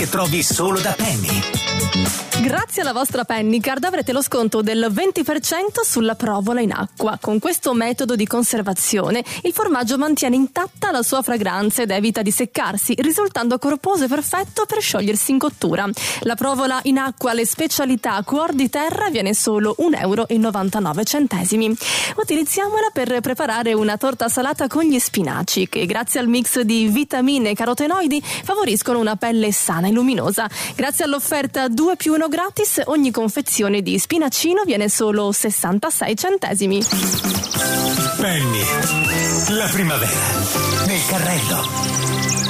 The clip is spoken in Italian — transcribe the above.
che trovi solo da Penny. Grazie alla vostra Pennycard avrete lo sconto del 20% sulla provola in acqua. Con questo metodo di conservazione il formaggio mantiene intatta la sua fragranza ed evita di seccarsi, risultando corposo e perfetto per sciogliersi in cottura. La provola in acqua, le specialità Cuor di Terra, viene solo €1,99. Utilizziamola per preparare una torta salata con gli spinaci, che grazie al mix di vitamine e carotenoidi favoriscono una pelle sana e luminosa. Grazie all'offerta 2+1 gratis, ogni confezione di spinacino viene solo 66 centesimi. Penny, la primavera nel carrello.